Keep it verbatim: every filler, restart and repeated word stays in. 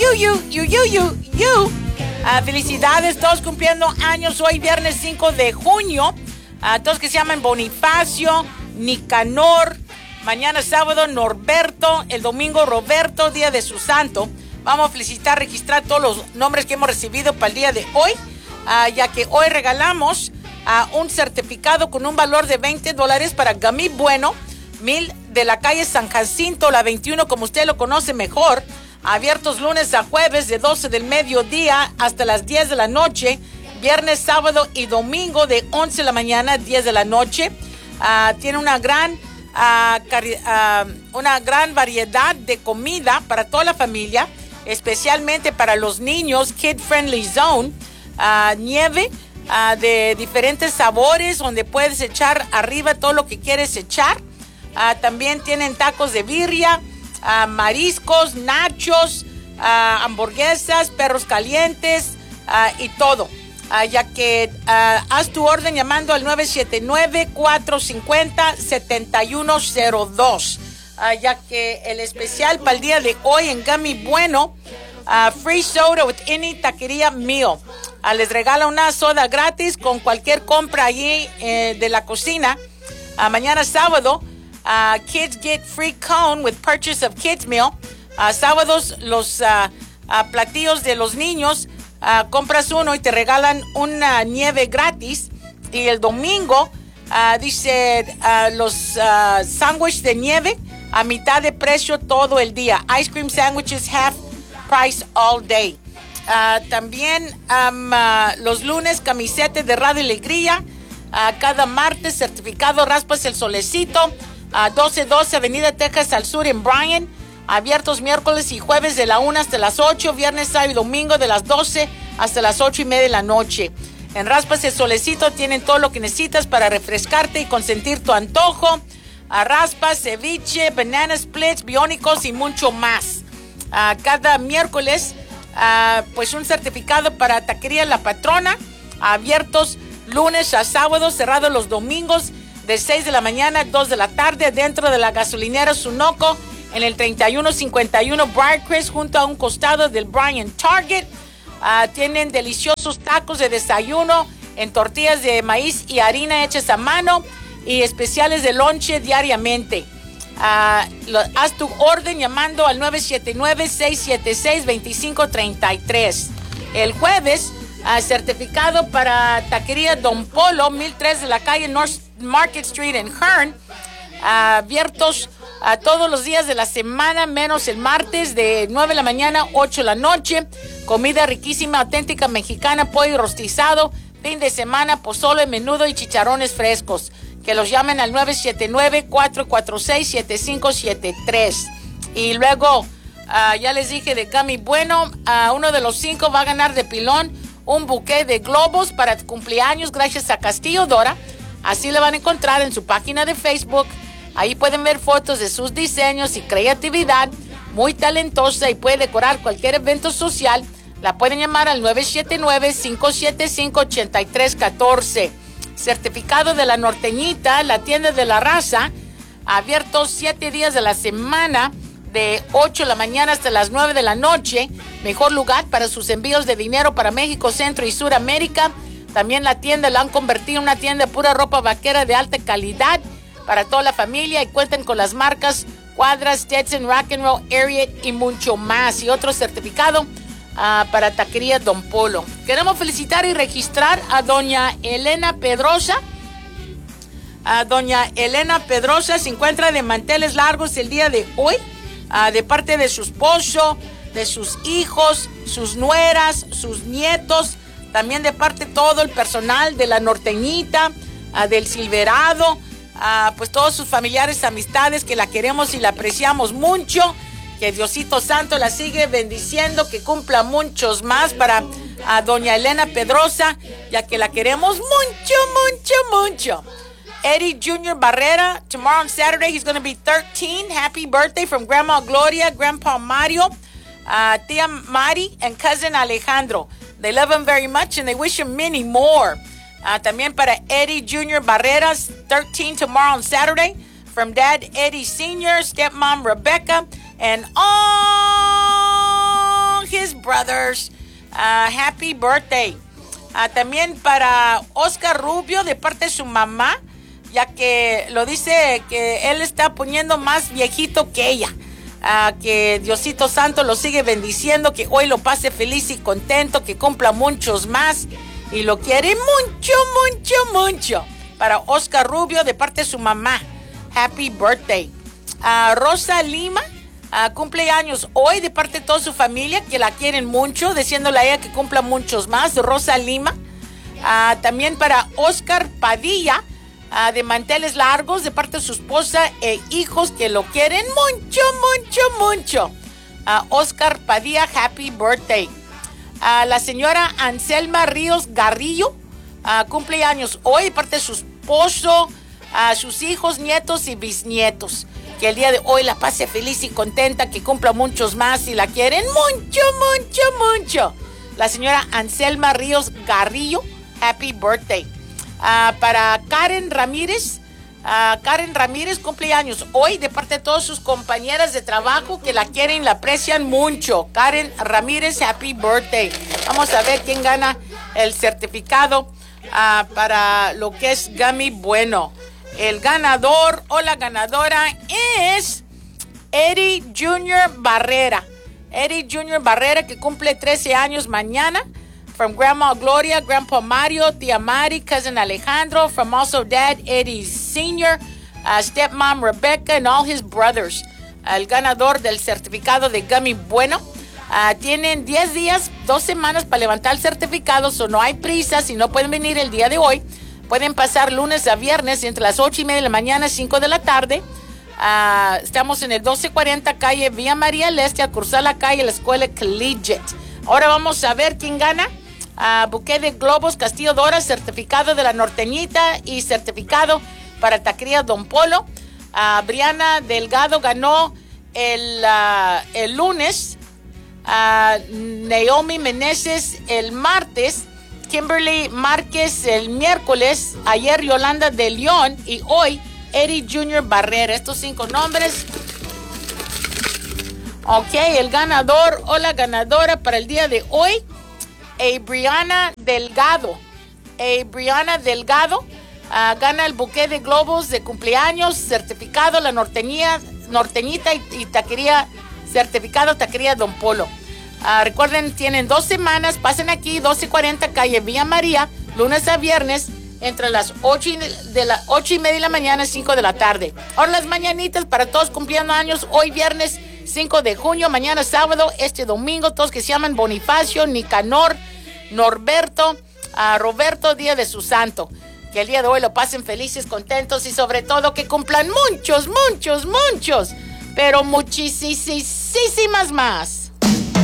you, you, you, you, you, you. Uh, felicidades, todos cumpliendo años hoy, viernes cinco de junio. Uh, todos que se llaman Bonifacio, Nicanor, mañana sábado Norberto, el domingo Roberto, día de su santo. Vamos a felicitar, registrar todos los nombres que hemos recibido para el día de hoy, uh, ya que hoy regalamos uh, un certificado con un valor de veinte dólares para Gummy Bueno, mil de la calle San Jacinto, la veintiuno, como usted lo conoce mejor. Abiertos lunes a jueves de doce del mediodía hasta las diez de la noche. Viernes, sábado y domingo de once de la mañana a diez de la noche. Uh, tiene una gran, uh, cari- uh, una gran variedad de comida para toda la familia, especialmente para los niños. Kid Friendly Zone. Uh, nieve uh, de diferentes sabores donde puedes echar arriba todo lo que quieres echar. Uh, también tienen tacos de birria, uh, mariscos, nachos, uh, hamburguesas, perros calientes uh, y todo. Uh, ya que uh, haz tu orden llamando al nueve siete nueve, cuatro cinco cero, siete uno cero dos. Uh, ya que el especial para el día de hoy en Gummy Bueno, uh, free soda with any taquería meal. Uh, les regala una soda gratis con cualquier compra allí eh, de la cocina. Uh, mañana sábado, Uh, kids get free cone with purchase of kids meal. Uh, sábados los uh, uh, platillos de los niños, uh, compras uno y te regalan una nieve gratis. Y el domingo uh, dice uh, los uh, sándwiches de nieve a mitad de precio todo el día. Ice cream sandwiches half price all day. Uh, también um, uh, los lunes camisetas de Radio Alegría. Uh, cada martes certificado Raspas el Solecito. Uh, doce doce Avenida Texas al Sur en Bryan. Abiertos miércoles y jueves de la una hasta las ocho. Viernes, sábado y domingo de las doce hasta las ocho y media de la noche. En Raspas el Solecito tienen todo lo que necesitas para refrescarte y consentir tu antojo. Uh, raspas, ceviche, banana splits, biónicos y mucho más. Uh, cada miércoles, uh, pues un certificado para Taquería La Patrona. Abiertos lunes a sábado, cerrados los domingos de seis de la mañana a dos de la tarde, dentro de la gasolinera Sunoco, en el treinta y uno cincuenta y uno Briarcrest, junto a un costado del Bryan Target. Uh, tienen deliciosos tacos de desayuno en tortillas de maíz y harina hechas a mano y especiales de lonche diariamente. Uh, lo, haz tu orden llamando al nueve siete nueve, seis siete seis, dos cinco tres tres. El jueves, uh, certificado para Taquería Don Polo, mil tres de la calle North Market Street en Hearn, uh, abiertos uh, todos los días de la semana, menos el martes de nueve de la mañana a ocho de la noche. Comida riquísima, auténtica mexicana, pollo rostizado, fin de semana, pozole, menudo y chicharrones frescos. Que los llamen al nueve siete nueve, cuatro cuatro seis, siete cinco siete tres. Y luego, uh, ya les dije de Gummy Bueno, uh, uno de los cinco va a ganar de pilón un buqué de globos para cumpleaños gracias a Castillo Dora. Así le van a encontrar en su página de Facebook. Ahí pueden ver fotos de sus diseños y creatividad. Muy talentosa y puede decorar cualquier evento social. La pueden llamar al nueve siete nueve, cinco siete cinco, ocho tres uno cuatro. Certificado de la Norteñita, la tienda de la raza. Abierto siete días de la semana, de ocho de la mañana hasta las nueve de la noche. Mejor lugar para sus envíos de dinero para México, Centro y Suramérica. También la tienda la han convertido en una tienda de pura ropa vaquera de alta calidad para toda la familia y cuentan con las marcas Cuadras, Stetson, Rock and Roll, Ariat y mucho más. Y otro certificado uh, para Taquería Don Polo. Queremos felicitar y registrar a doña Elena Pedrosa. A doña Elena Pedrosa se encuentra de manteles largos el día de hoy, uh, de parte de su esposo, de sus hijos, sus nueras, sus nietos. También de parte de todo el personal de la Norteñita, uh, del Silverado, uh, pues todos sus familiares, amistades que la queremos y la apreciamos mucho. Que Diosito Santo la sigue bendiciendo, que cumpla muchos más para uh, doña Elena Pedrosa, ya que la queremos mucho, mucho, mucho. Eddie Junior Barrera, tomorrow on Saturday, he's going to be thirteen. Happy birthday from Grandma Gloria, Grandpa Mario, uh, Tia Mari, and cousin Alejandro. They love him very much and they wish him many more. Uh, también para Eddie Junior Barreras, thirteen tomorrow on Saturday. From Dad Eddie Senior, Stepmom Rebecca, and all his Brothers. Uh, happy birthday. Uh, también para Oscar Rubio, de parte de su mamá, ya que lo dice que él está poniendo más viejito que ella. Uh, que Diosito Santo lo sigue bendiciendo, que hoy lo pase feliz y contento, que cumpla muchos más y lo quiere mucho, mucho, mucho. Para Oscar Rubio, de parte de su mamá. Happy birthday. Uh, Rosa Lima, uh, cumpleaños hoy, de parte de toda su familia, que la quieren mucho, diciéndole a ella que cumpla muchos más. Rosa Lima. Uh, también para Oscar Padilla, uh, de manteles largos, de parte de su esposa e hijos, que lo quieren mucho, mucho, mucho. Uh, Oscar Padilla, happy birthday. Uh, la señora Anselma Ríos Garrillo, uh, cumpleaños hoy, de parte de su esposo, a sus hijos, nietos y bisnietos, que el día de hoy la pase feliz y contenta, que cumpla muchos más y la quieren mucho, mucho, mucho. La señora Anselma Ríos Garrillo, happy birthday. Uh, para Karen Ramírez, uh, Karen Ramírez cumpleaños hoy, de parte de todas sus compañeras de trabajo que la quieren y la aprecian mucho. Karen Ramírez, happy birthday. Vamos a ver quién gana el certificado uh, para lo que es Gummy Bueno. El ganador o la ganadora es Eddie junior Barrera. Eddie junior Barrera, que cumple trece años mañana. From Grandma Gloria, Grandpa Mario, Tia Mari, Cousin Alejandro. From also Dad Eddie Senior, uh, Stepmom Rebecca, and all his brothers. El ganador del certificado de Gummy Bueno. Uh, tienen diez días, dos semanas para levantar el certificado, so no hay prisa. Si no pueden venir el día de hoy, pueden pasar lunes a viernes entre las ocho y media de la mañana y cinco de la tarde. Uh, estamos en el doce cuarenta calle Villa María del Este, al cruzar la calle la escuela Collegiate. Ahora vamos a ver quién gana. Uh, buque de globos Castillo Dora, certificado de la Norteñita y certificado para Taquería Don Polo. Uh, Briana Delgado ganó el, uh, el lunes. Uh, Naomi Meneses el martes. Kimberly Márquez el miércoles, ayer Yolanda de León y hoy Eddie junior Barrera. Estos cinco nombres. Ok, el ganador o la ganadora para el día de hoy, Briana Delgado. Briana Delgado uh, gana el buque de globos de cumpleaños, certificado la norteñía, norteñita y, y taquería, certificado taquería Don Polo. Uh, recuerden, tienen dos semanas, pasen aquí, doce cuarenta calle Villa María, lunes a viernes, entre las ocho y, de la ocho y media de la mañana y cinco de la tarde. Ahora las mañanitas para todos cumpliendo años, hoy viernes cinco de junio, mañana sábado, este domingo, todos que se llaman Bonifacio, Nicanor, Norberto, uh, Roberto, día de su santo. Que el día de hoy lo pasen felices, contentos y sobre todo que cumplan muchos, muchos, muchos, pero muchísimas más.